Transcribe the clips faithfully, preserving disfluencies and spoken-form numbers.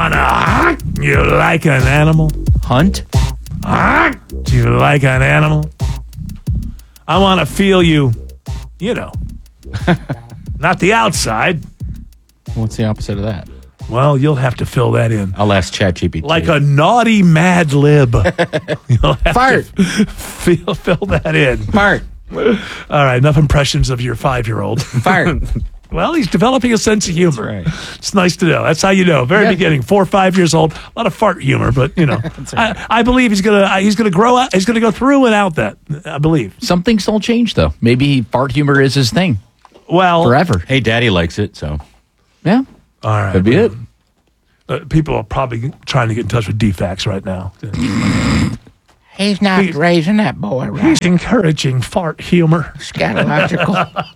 wanna? You like an animal? Hunt? Do you like an animal? I want to feel you, you know, not the outside. What's the opposite of that? Well, you'll have to fill that in. I'll ask ChatGPT. Like a naughty Mad Lib. You'll have Fart. to feel, fill that in. Fart. All right, enough impressions of your five-year-old. Fart. Well, he's developing a sense of humor. Right. It's nice to know. That's how you know. Very Yeah. beginning, four or five years old, a lot of fart humor, but you know, right. I, I believe he's gonna he's gonna grow out. He's gonna go through and out that. I believe. Some things don't change, though. Maybe fart humor is his thing Well, forever. Hey, Daddy likes it, so. Yeah. all right. Could be it. Uh, people are probably trying to get in touch with D FAX right now. He's not He's- raising that boy right. He's encouraging fart humor. Scatological.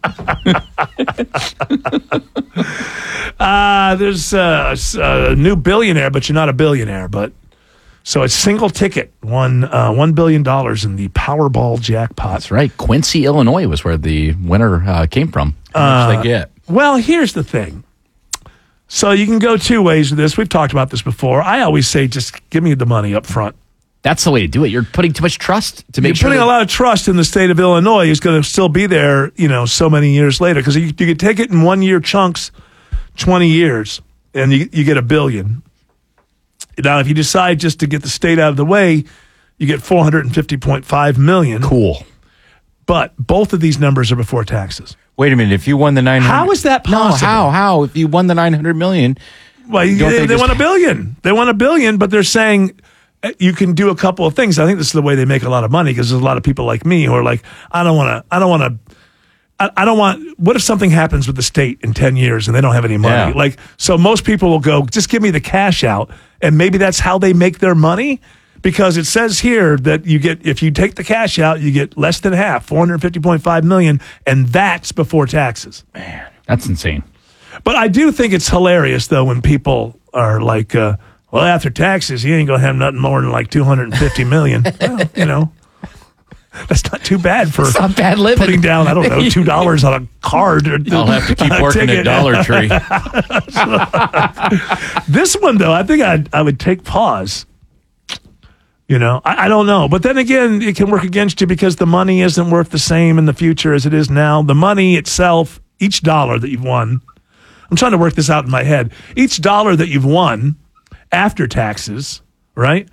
Uh, there's uh, a new billionaire, but you're not a billionaire. But so a single ticket won uh, one billion dollars in the Powerball jackpot. That's right. Quincy, Illinois was where the winner uh, came from. How much they get? Well, here's the thing. So you can go two ways with this. We've talked about this before. I always say just give me the money up front. That's the way to do it. You're putting too much trust to make You're sure. putting that- a lot of trust in the state of Illinois is going to still be there, you know, so many years later. Because you, you could take it in one year chunks, twenty years, and you, you get a billion. Now, if you decide just to get the state out of the way, you get four hundred fifty point five million. Cool. But both of these numbers are before taxes. Wait a minute. If you won the nine hundred, How is that No, possible? how? How? If you won the nine hundred million, Well, you, Don't they, they they just- want a billion. They want a billion, but they're saying uh, you can do a couple of things. I think this is the way they make a lot of money because there's a lot of people like me who are like, I don't want to. I don't want to. I, I don't want. What if something happens with the state in ten years and they don't have any money? Yeah. Like, so most people will go, just give me the cash out, and maybe that's how they make their money. Because it says here that you get, if you take the cash out, you get less than half, four hundred fifty point five million, and that's before taxes. That's insane. But I do think it's hilarious, though, when people are like, uh, well, after taxes, you ain't going to have nothing more than like two hundred fifty million. Well, you know, that's not too bad for It's not bad living. putting down, I don't know, two dollars on a card. Or I'll have to keep a working ticket. at Dollar Tree. This one, though, I think I'd, I would take pause. You know, I, I don't know. But then again, it can work against you because the money isn't worth the same in the future as it is now. The money itself, each dollar that you've won, I'm trying to work this out in my head. Each dollar that you've won after taxes, right,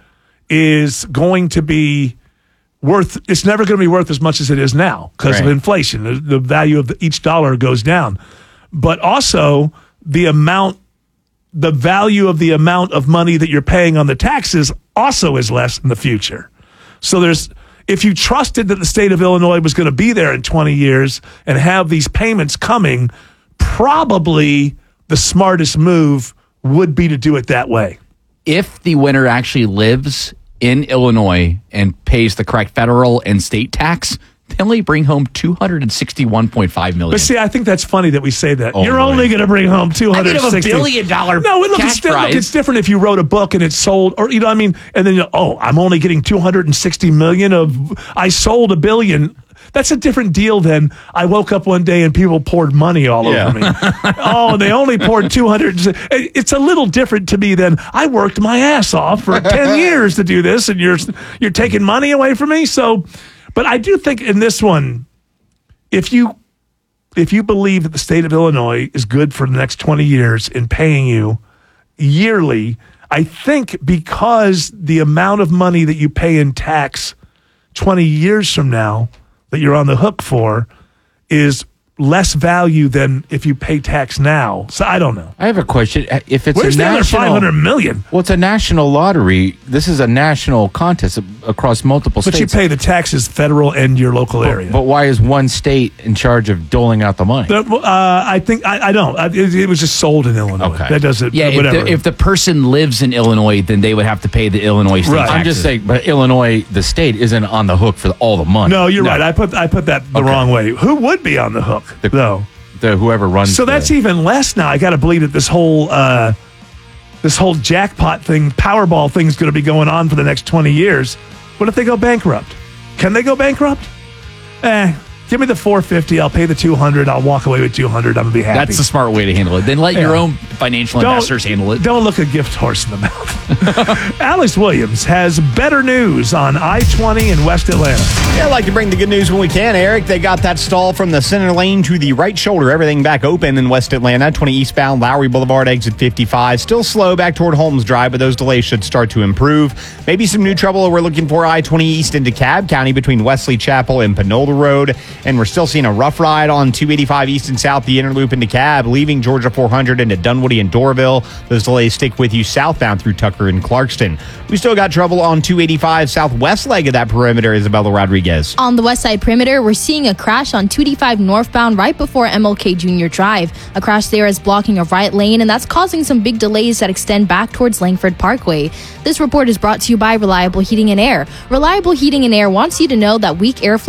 is going to be worth, it's never going to be worth as much as it is now because of Right. inflation. The, the value of the, each dollar goes down. But also the amount, the value of the amount of money that you're paying on the taxes also is less in the future. So there's, if you trusted that the state of Illinois was going to be there in twenty years and have these payments coming, probably the smartest move would be to do it that way. If the winner actually lives in Illinois and pays the correct federal and state tax, they only bring home two hundred sixty-one point five million But see, I think that's funny that we say that. Oh, You're boy. only going to bring home two hundred sixty. I think of a billion dollar No, look, cash it's, look, prize. it's different if you wrote a book and it's sold, or you know, what I mean, and then you oh, I'm only getting two hundred sixty million of. I sold a billion. That's a different deal than I woke up one day and people poured money all Yeah. over me. Oh, they only poured two hundred. It's a little different to me than I worked my ass off for ten years to do this, and you're you're taking money away from me. So, but I do think in this one, if you if you believe that the state of Illinois is good for the next twenty years in paying you yearly, I think because the amount of money that you pay in tax twenty years from now that you're on the hook for is less value than if you pay tax now. So I don't know. I have a question. If it's Where's a the other national, five hundred million? well, it's a national lottery. This is a national contest across multiple But you states. pay the taxes federal and your local area. But why is one state in charge of doling out the money? The- uh, I think I, I don't. I, it, it was just sold in Illinois. Okay. That doesn't. Yeah, if whatever. the, if the person lives in Illinois, then they would have to pay the Illinois state Right. taxes. I'm just saying, but Illinois, the state, isn't on the hook for all the money. no, you're right. I put I put that the Okay. wrong way. Who would be on the hook The- though? The, whoever runs. So the- that's even less now. I got to believe that this whole uh, this whole jackpot thing, Powerball thing, is going to be going on for the next twenty years. What if they go bankrupt? Can they go bankrupt? Eh, Give me the four fifty. I'll pay the two hundred. I'll walk away with two hundred. I'm gonna be happy. That's the smart way to handle it. Then let your Yeah. own financial Don't- investors handle it. Don't look a gift horse in the mouth. Alex Williams has better news on I twenty in West Atlanta. Yeah, I'd like to bring the good news when we can, Eric. They got that stall from the center lane to the right shoulder. Everything back open in West Atlanta. twenty eastbound, Lowry Boulevard, exit fifty-five. Still slow back toward Holmes Drive, but those delays should start to improve. Maybe some new trouble we're looking for I twenty east into Cobb County between Wesley Chapel and Panola Road. And we're still seeing a rough ride on two eighty-five east and south, the inner loop into Cobb, leaving Georgia four hundred into Dunwoody and Dorville. Those delays stick with you southbound through Tucker and Clarkston. We still got trouble on two eighty-five southwest leg of that perimeter, Isabella Rodriguez. On the west side perimeter, we're seeing a crash on two eighty-five northbound right before M L K Junior Drive. A crash there is blocking a right lane, and that's causing some big delays that extend back towards Langford Parkway. This report is brought to you by Reliable Heating and Air. Reliable Heating and Air wants you to know that weak airflow